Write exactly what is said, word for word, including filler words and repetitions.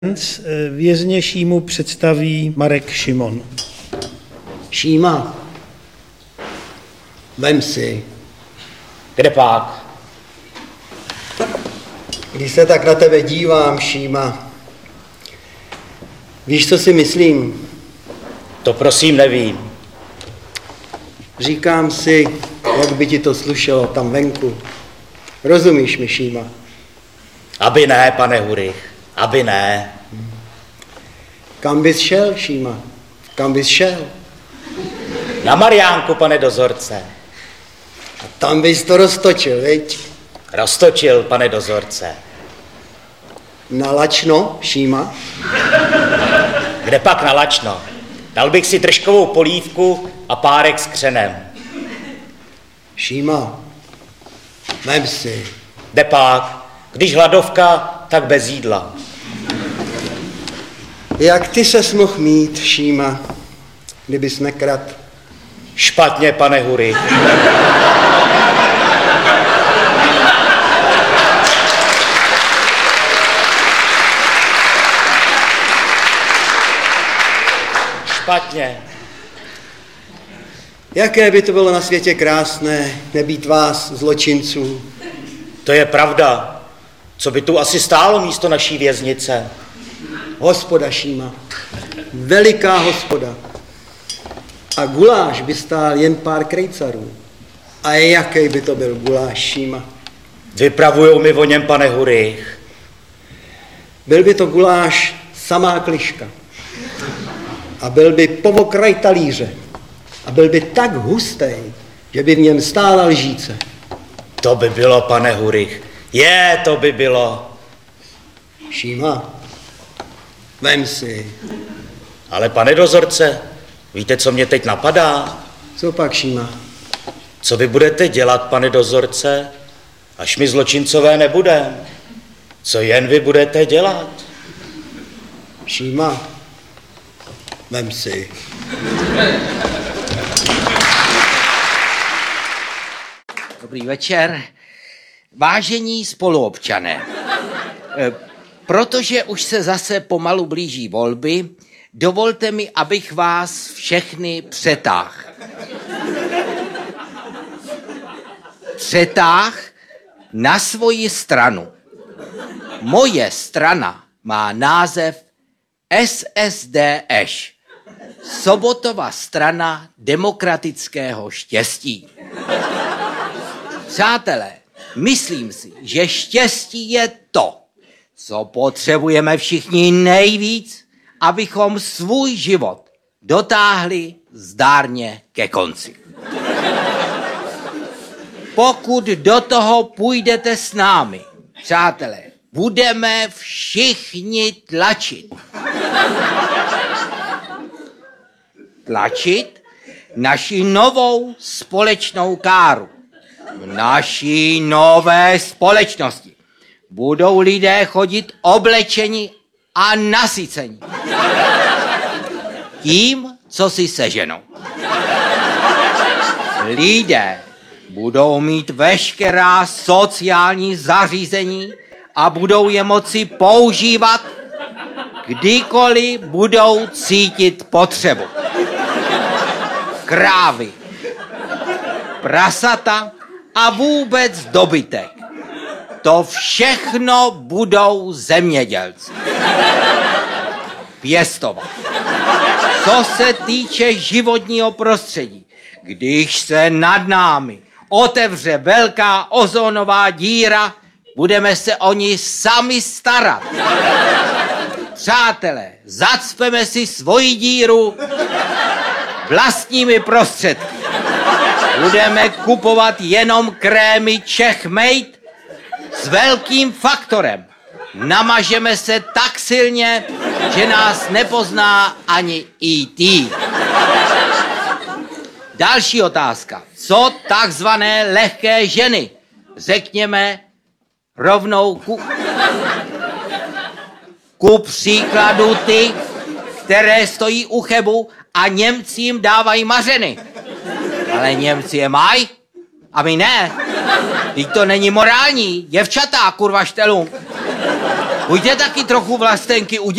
Vězně Šímu představí Marek Šimon. Šíma, vem si. Kde pak? Když se tak na tebe dívám, Šíma, víš, co si myslím? To prosím nevím. Říkám si, jak by ti to slušelo tam venku. Rozumíš mi, Šíma? Aby ne, pane Hurich, aby ne. Kam bys šel, Šíma? Kam bys šel? Na Mariánku, pane dozorce. A tam bys to roztočil, viď? Roztočil, pane dozorce. Na Lačno, Šíma? Kde pak na Lačno? Dal bych si držkovou polívku a párek s křenem. Šíma, vem si. Kde pak? Když hladovka, tak bez jídla. Jak ty ses mohl mít, Šíma, kdybys nekrad? Špatně, pane Hurich. Špatně. Jaké by to bylo na světě krásné, nebýt vás, zločinců. To je pravda. Co by tu asi stálo místo naší věznice? Hospoda, Šíma. Veliká hospoda. A guláš by stál jen pár krejcarů. A jaký by to byl guláš, Šíma? Vypravujou mi o něm, pane Hurich. Byl by to guláš samá kliška. A byl by povokraj talíře. A byl by tak hustý, že by v něm stála lžíce. To by bylo, pane Hurich. Je, to by bylo. Šíma, vem si. Ale pane dozorce, víte, co mě teď napadá? Co pak, Šíma? Co vy budete dělat, pane dozorce, až mi zločincové nebudem? Co jen vy budete dělat? Šíma, vem si. Dobrý večer. Vážení spoluobčané, protože už se zase pomalu blíží volby, dovolte mi, abych vás všechny přetáhl. Přetáhl na svoji stranu. Moje strana má název S S D Š. Sobotova strana demokratického štěstí. Přátelé, myslím si, že štěstí je to, co potřebujeme všichni nejvíc, abychom svůj život dotáhli zdárně ke konci. Pokud do toho půjdete s námi, přátelé, budeme všichni tlačit. Tlačit naši novou společnou káru. V naší nové společnosti budou lidé chodit oblečeni a nasyceni tím, co si seženou. Lidé budou mít veškerá sociální zařízení a budou je moci používat, kdykoliv budou cítit potřebu. Krávy, prasata a vůbec dobytek. To všechno budou zemědělci. Pěstovat. Co se týče životního prostředí, když se nad námi otevře velká ozónová díra, budeme se o ní sami starat. Přátelé, zacpeme si svoji díru vlastními prostředky. Budeme kupovat jenom krémy Checkmate s velkým faktorem. Namažeme se tak silně, že nás nepozná ani E T Další otázka. Co takzvané lehké ženy? Řekněme rovnou ku... ku příkladu ty, které stojí u Chebu a Němci jim dávají mařeny. Ale Němci je mají a my ne. Vždyť to není morální. Děvčata, kurva štelům. Buďte taky trochu vlastenky,